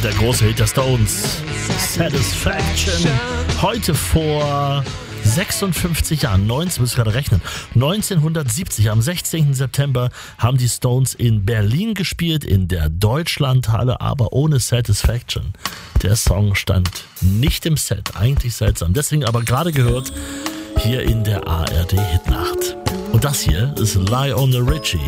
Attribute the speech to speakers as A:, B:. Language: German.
A: Der große Hit der Stones, Satisfaction. Heute vor 56 Jahren, muss ich gerade rechnen, 1970, am 16. September haben die Stones in Berlin gespielt, in der Deutschlandhalle, aber ohne Satisfaction. Der Song stand nicht im Set, eigentlich seltsam. Deswegen aber gerade gehört hier in der ARD Hitnacht. Und das hier ist Lionel Richie.